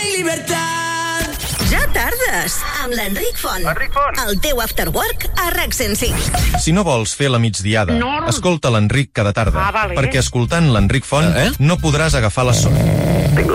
y libertad. Ja tardes, amb l'Enric Font. El teu after work a RAC 105. Si no vols fer la migdiada, escolta l'Enric cada tarda, perquè escoltant l'Enric Font no podràs agafar la son.